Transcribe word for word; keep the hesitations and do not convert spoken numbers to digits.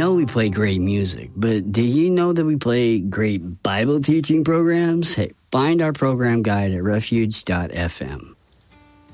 know we play great music, but do you know that we play great Bible teaching programs? Hey, find our program guide at refuge dot f m.